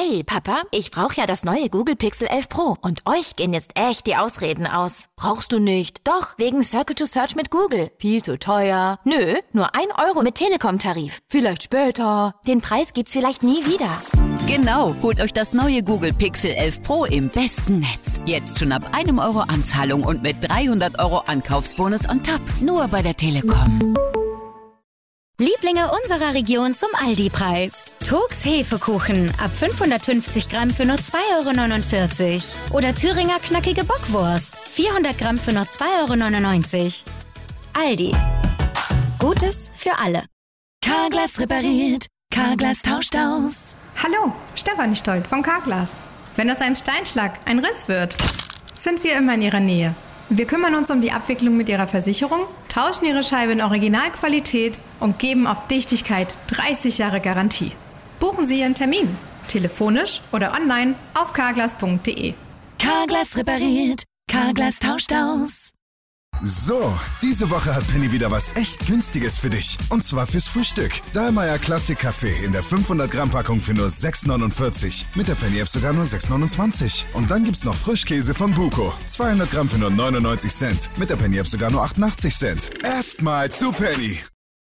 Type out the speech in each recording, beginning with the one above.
Hey, Papa, ich brauche ja das neue Google Pixel 11 Pro und euch gehen jetzt echt die Ausreden aus. Brauchst du nicht? Doch, wegen Circle to Search mit Google. Viel zu teuer. Nö, nur 1 Euro mit Telekom-Tarif. Vielleicht später. Den Preis gibt's vielleicht nie wieder. Genau, holt euch das neue Google Pixel 11 Pro im besten Netz. Jetzt schon ab 1 Euro Anzahlung und mit 300 Euro Ankaufsbonus on top. Nur bei der Telekom. Lieblinge unserer Region zum Aldi-Preis. Turks Hefekuchen ab 550 Gramm für nur 2,49 €. Oder Thüringer knackige Bockwurst 400 Gramm für nur 2,99 €. Aldi. Gutes für alle. Carglass repariert, Carglass tauscht aus. Hallo, Stefanie Stolt von Carglass. Wenn aus einem Steinschlag ein Riss wird, sind wir immer in Ihrer Nähe. Wir kümmern uns um die Abwicklung mit Ihrer Versicherung, tauschen Ihre Scheibe in Originalqualität und geben auf Dichtigkeit 30 Jahre Garantie. Buchen Sie Ihren Termin, telefonisch oder online auf carglass.de. Carglass repariert, Carglass tauscht aus. So, diese Woche hat Penny wieder was echt Günstiges für dich. Und zwar fürs Frühstück. Dahlmeier Classic Kaffee in der 500 Gramm Packung für nur 6,49. Mit der Penny App sogar nur 6,29. Und dann gibt's noch Frischkäse von Buko. 200 Gramm für nur 99 Cent. Mit der Penny App sogar nur 88 Cent. Erstmal zu Penny.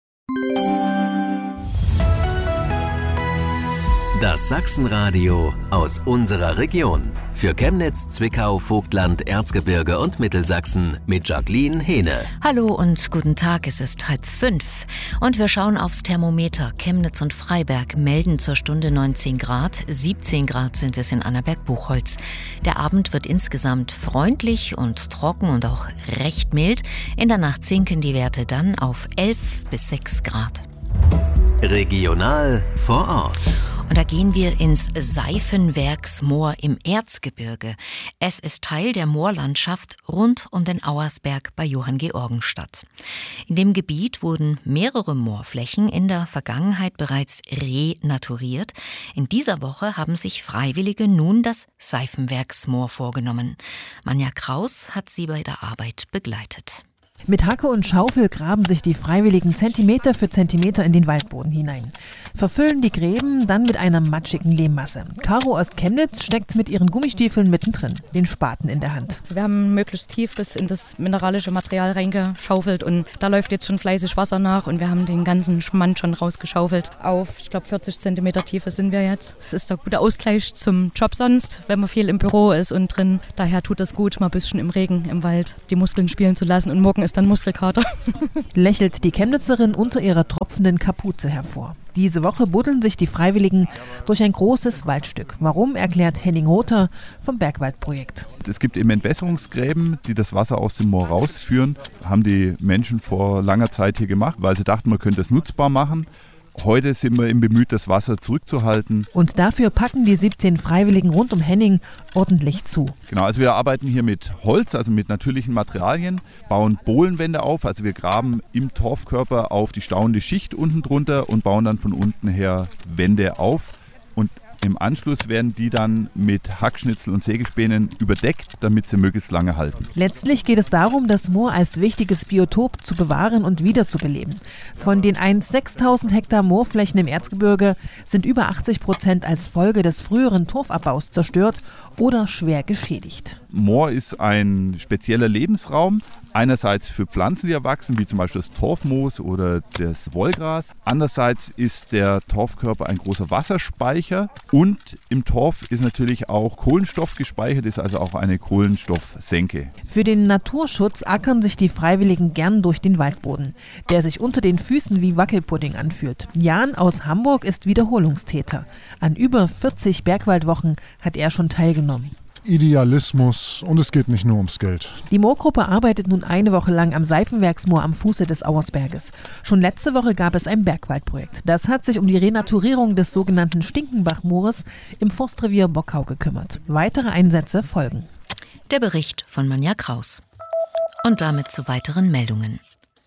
Das Sachsenradio aus unserer Region. Für Chemnitz, Zwickau, Vogtland, Erzgebirge und Mittelsachsen mit Jacqueline Hehne. Hallo und guten Tag, es ist 4:30 und wir schauen aufs Thermometer. Chemnitz und Freiberg melden zur Stunde 19 Grad, 17 Grad sind es in Annaberg-Buchholz. Der Abend wird insgesamt freundlich und trocken und auch recht mild. In der Nacht sinken die Werte dann auf 11 bis 6 Grad. Regional vor Ort. Und da gehen wir ins Seifenwerksmoor im Erzgebirge. Es ist Teil der Moorlandschaft rund um den Auersberg bei Johanngeorgenstadt. In dem Gebiet wurden mehrere Moorflächen in der Vergangenheit bereits renaturiert. In dieser Woche haben sich Freiwillige nun das Seifenwerksmoor vorgenommen. Manja Kraus hat sie bei der Arbeit begleitet. Mit Hacke und Schaufel graben sich die Freiwilligen Zentimeter für Zentimeter in den Waldboden hinein. Verfüllen die Gräben dann mit einer matschigen Lehmmasse. Caro aus Chemnitz steckt mit ihren Gummistiefeln mittendrin, den Spaten in der Hand. Wir haben möglichst tief bis in das mineralische Material reingeschaufelt und da läuft jetzt schon fleißig Wasser nach und wir haben den ganzen Schmand schon rausgeschaufelt. Auf, ich glaube, 40 Zentimeter Tiefe sind wir jetzt. Das ist der gute Ausgleich zum Job sonst, wenn man viel im Büro ist und drin. Daher tut es gut, mal ein bisschen im Regen, im Wald die Muskeln spielen zu lassen und morgen ist dann Muskelkater. Lächelt die Chemnitzerin unter ihrer tropfenden Kapuze hervor. Diese Woche buddeln sich die Freiwilligen durch ein großes Waldstück. Warum, erklärt Henning Rother vom Bergwaldprojekt. Es gibt eben Entwässerungsgräben, die das Wasser aus dem Moor rausführen. Haben die Menschen vor langer Zeit hier gemacht, weil sie dachten, man könnte es nutzbar machen. Heute sind wir im Bemüht, das Wasser zurückzuhalten. Und dafür packen die 17 Freiwilligen rund um Henning ordentlich zu. Genau, also wir arbeiten hier mit Holz, also mit natürlichen Materialien, bauen Bohlenwände auf. Also wir graben im Torfkörper auf die stauende Schicht unten drunter und bauen dann von unten her Wände auf. Und im Anschluss werden die dann mit Hackschnitzel und Sägespänen überdeckt, damit sie möglichst lange halten. Letztlich geht es darum, das Moor als wichtiges Biotop zu bewahren und wiederzubeleben. Von den 6.000 Hektar Moorflächen im Erzgebirge sind über 80% als Folge des früheren Torfabbaus zerstört oder schwer geschädigt. Moor ist ein spezieller Lebensraum. Einerseits für Pflanzen, die erwachsen, wie zum Beispiel das Torfmoos oder das Wollgras. Andererseits ist der Torfkörper ein großer Wasserspeicher und im Torf ist natürlich auch Kohlenstoff gespeichert, ist also auch eine Kohlenstoffsenke. Für den Naturschutz ackern sich die Freiwilligen gern durch den Waldboden, der sich unter den Füßen wie Wackelpudding anfühlt. Jan aus Hamburg ist Wiederholungstäter. An über 40 Bergwaldwochen hat er schon teilgenommen. Idealismus und es geht nicht nur ums Geld. Die Moorgruppe arbeitet nun eine Woche lang am Seifenwerksmoor am Fuße des Auersberges. Schon letzte Woche gab es ein Bergwaldprojekt. Das hat sich um die Renaturierung des sogenannten Stinkenbachmoores im Forstrevier Bockau gekümmert. Weitere Einsätze folgen. Der Bericht von Manja Kraus. Und damit zu weiteren Meldungen.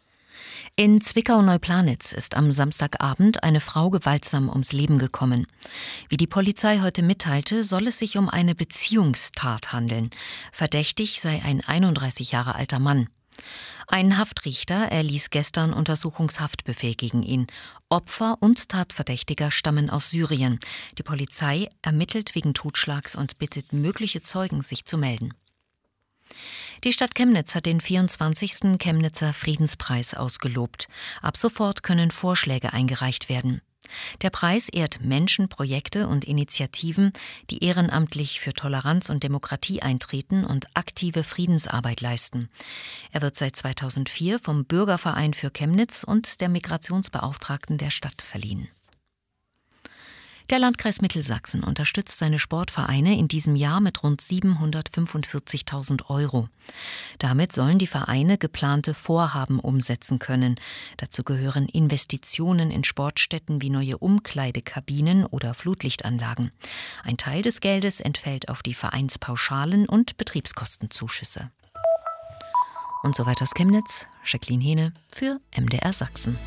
In Zwickau-Neuplanitz ist am Samstagabend eine Frau gewaltsam ums Leben gekommen. Wie die Polizei heute mitteilte, soll es sich um eine Beziehungstat handeln. Verdächtig sei ein 31 Jahre alter Mann. Ein Haftrichter erließ gestern Untersuchungshaftbefehl gegen ihn. Opfer und Tatverdächtiger stammen aus Syrien. Die Polizei ermittelt wegen Totschlags und bittet mögliche Zeugen, sich zu melden. Die Stadt Chemnitz hat den 24. Chemnitzer Friedenspreis ausgelobt. Ab sofort können Vorschläge eingereicht werden. Der Preis ehrt Menschen, Projekte und Initiativen, die ehrenamtlich für Toleranz und Demokratie eintreten und aktive Friedensarbeit leisten. Er wird seit 2004 vom Bürgerverein für Chemnitz und der Migrationsbeauftragten der Stadt verliehen. Der Landkreis Mittelsachsen unterstützt seine Sportvereine in diesem Jahr mit rund 745.000 €. Damit sollen die Vereine geplante Vorhaben umsetzen können. Dazu gehören Investitionen in Sportstätten wie neue Umkleidekabinen oder Flutlichtanlagen. Ein Teil des Geldes entfällt auf die Vereinspauschalen und Betriebskostenzuschüsse. Und so weiter aus Chemnitz, Jacqueline Hehne für MDR Sachsen.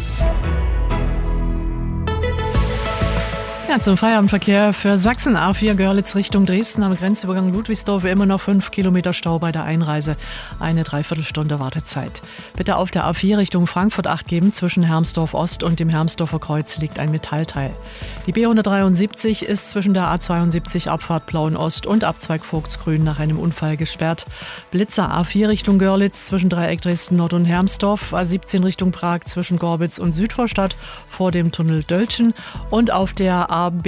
Ja, zum Feierabendverkehr für Sachsen A4 Görlitz Richtung Dresden am Grenzübergang Ludwigsdorf immer noch 5 Kilometer Stau bei der Einreise. Eine Dreiviertelstunde Wartezeit. Bitte auf der A4 Richtung Frankfurt Acht geben. Zwischen Hermsdorf Ost und dem Hermsdorfer Kreuz liegt ein Metallteil. Die B173 ist zwischen der A72 Abfahrt Plauen-Ost und Abzweig Vogtsgrün nach einem Unfall gesperrt. Blitzer A4 Richtung Görlitz zwischen Dreieck Dresden Nord und Hermsdorf. A17 Richtung Prag zwischen Gorbitz und Südvorstadt vor dem Tunnel Döltschen. Und auf der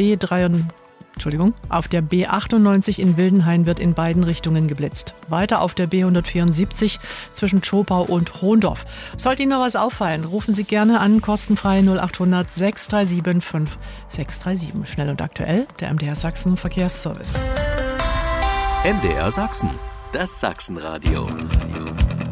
auf der B98 in Wildenhain wird in beiden Richtungen geblitzt. Weiter auf der B174 zwischen Zschopau und Hohndorf. Sollte Ihnen noch was auffallen, rufen Sie gerne an, kostenfrei 0800 637 5637. Schnell und aktuell, der MDR Sachsen Verkehrsservice. MDR Sachsen, das Sachsenradio.